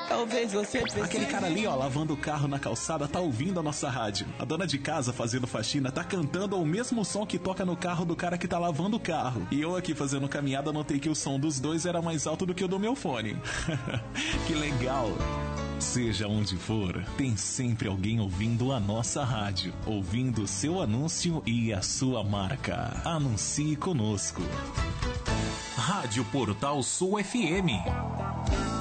Talvez você precise... Aquele cara ali, ó, lavando o carro na calçada, tá ouvindo a nossa rádio. A dona de casa fazendo faxina tá cantando o mesmo som que toca no carro do cara que tá lavando o carro. E eu aqui fazendo caminhada notei que o som dos dois era mais alto do que o do meu fone. Que legal! Seja onde for, tem sempre alguém ouvindo a nossa rádio, ouvindo o seu anúncio e a sua marca. Anuncie conosco. Rádio Portal Sul FM.